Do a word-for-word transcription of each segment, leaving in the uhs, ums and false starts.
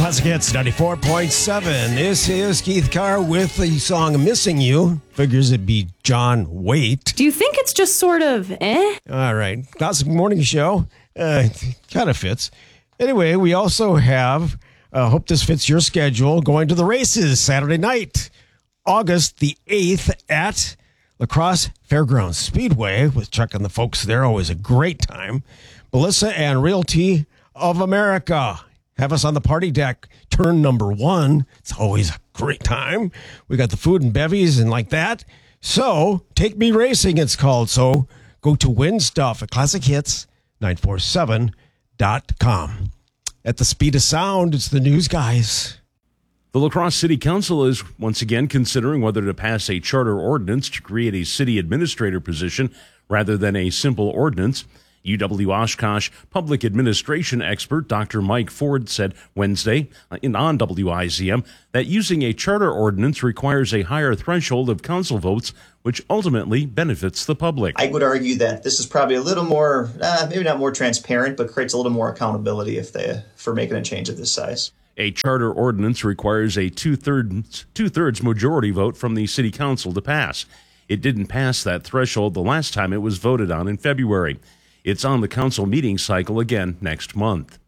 Classic Hits ninety-four point seven. This is Keith Carr with the song Missing You. Figures it'd be John Waite. Do you think it's just sort of eh? All right. Classic Morning Show. Uh, kind of fits. Anyway, we also have, uh, hope this fits your schedule, going to the races Saturday night, August the eighth at La Crosse Fairgrounds Speedway with Chuck and the folks there. Always a great time. Melissa and Realty of America have us on the party deck, turn number one. It's always a great time. We got the food and bevies and like that. So, Take Me Racing, it's called. So, go to win stuff at classic hits nine four seven dot com. At the speed of sound, it's the news guys. The La Crosse City Council is once again considering whether to pass a charter ordinance to create a city administrator position rather than a simple ordinance. U W Oshkosh public administration expert Doctor Mike Ford said Wednesday in on W I Z M that using a charter ordinance requires a higher threshold of council votes, which ultimately benefits the public. I would argue that this is probably a little more, uh, maybe not more transparent, but creates a little more accountability if they for making a change of this size. A charter ordinance requires a two-thirds, two-thirds majority vote from the city council to pass. It didn't pass that threshold the last time it was voted on in February. It's on the council meeting cycle again next month.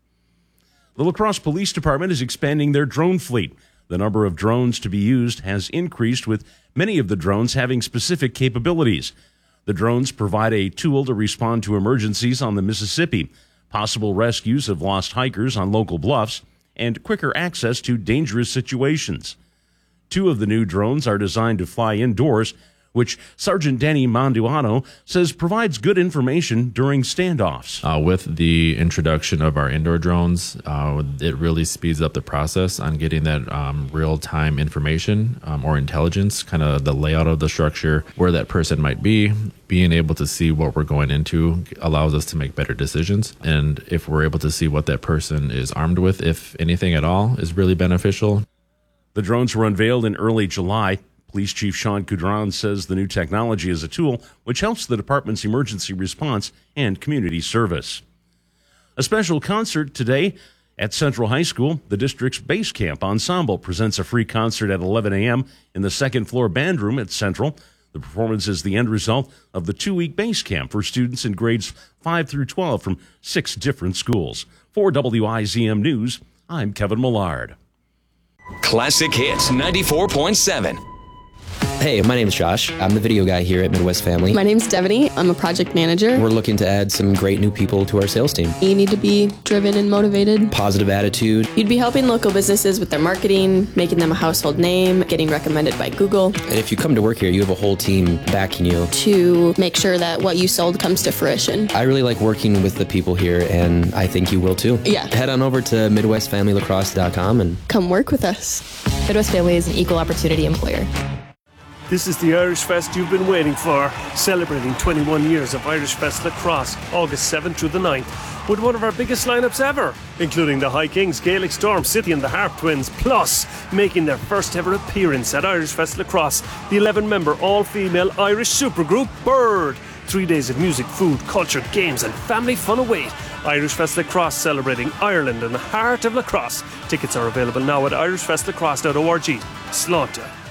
The La Crosse Police Department is expanding their drone fleet. The number of drones to be used has increased, with many of the drones having specific capabilities. The drones provide a tool to respond to emergencies on the Mississippi, possible rescues of lost hikers on local bluffs, and quicker access to dangerous situations. Two of the new drones are designed to fly indoors, which Sergeant Danny Manduano says provides good information during standoffs. Uh, with the introduction of our indoor drones, uh, it really speeds up the process on getting that um, real-time information um, or intelligence, kind of the layout of the structure, where that person might be. Being able to see what we're going into allows us to make better decisions. And if we're able to see what that person is armed with, if anything at all, is really beneficial. The drones were unveiled in early July. Police Chief Sean Coudron says the new technology is a tool which helps the department's emergency response and community service. A special concert today at Central High School. The district's Bass Camp Ensemble presents a free concert at eleven a.m. in the second floor band room at Central. The performance is the end result of the two-week Bass Camp for students in grades five through twelve from six different schools. For W I Z M News, I'm Kevin Millard. Classic Hits ninety-four point seven. Hey, my name's Josh. I'm the video guy here at Midwest Family. My name's Devaney. I'm a project manager. We're looking to add some great new people to our sales team. You need to be driven and motivated. Positive attitude. You'd be helping local businesses with their marketing, making them a household name, getting recommended by Google. And if you come to work here, you have a whole team backing you. To make sure that what you sold comes to fruition. I really like working with the people here, and I think you will too. Yeah. Head on over to midwest family lacrosse dot com and come work with us. Midwest Family is an equal opportunity employer. This is the Irish Fest you've been waiting for, celebrating twenty-one years of Irish Fest Lacrosse, August seventh through the ninth, with one of our biggest lineups ever, including the High Kings, Gaelic Storm, City and the Harp Twins, plus making their first ever appearance at Irish Fest Lacrosse, the eleven-member all-female Irish supergroup Bird. Three days of music, food, culture, games and family fun await. Irish Fest Lacrosse, celebrating Ireland and the heart of lacrosse. Tickets are available now at irish fest lacrosse dot org. Slánta.